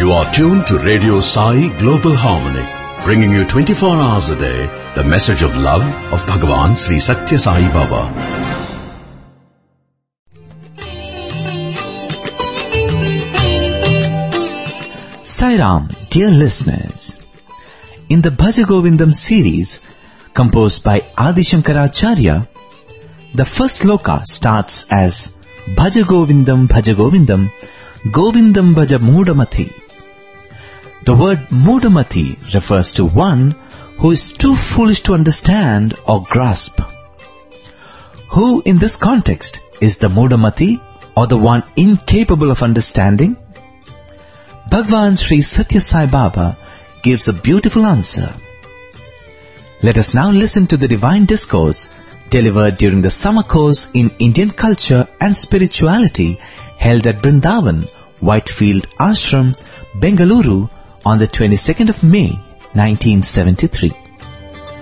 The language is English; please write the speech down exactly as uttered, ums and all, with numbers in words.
You are tuned to Radio Sai Global Harmony, bringing you twenty-four hours a day the message of love of Bhagavan Sri Satya Sai Baba. Sai Ram, dear listeners, in the Bhaja Govindam series composed by Adi Shankaracharya, the first sloka starts as Bhaja Govindam, Bhaja Govindam, Govindam Bhaja Mudamathi. The word Mudamathi refers to one who is too foolish to understand or grasp. Who in this context is the Mudamathi, or the one incapable of understanding? Bhagavan Sri Satya Sai Baba gives a beautiful answer. Let us now listen to the divine discourse delivered during the summer course in Indian culture and spirituality held at Brindavan, Whitefield Ashram, Bengaluru on the twenty-second of May, nineteen seventy-three.